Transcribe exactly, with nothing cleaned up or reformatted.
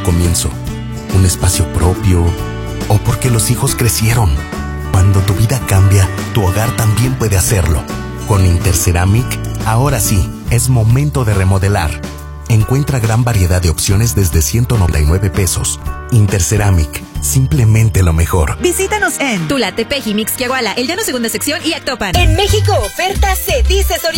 comienzo, un espacio propio o porque los hijos crecieron. Cuando tu vida cambia, tu hogar también puede hacerlo. Con Interceramic, ahora sí, es momento de remodelar. Encuentra gran variedad de opciones desde ciento noventa y nueve pesos. Interceramic, simplemente lo mejor. Visítanos en Tula, Tepeji, Mixquiahuala, El Llano Segunda Sección y Actopan. En México, oferta se dice Soriana.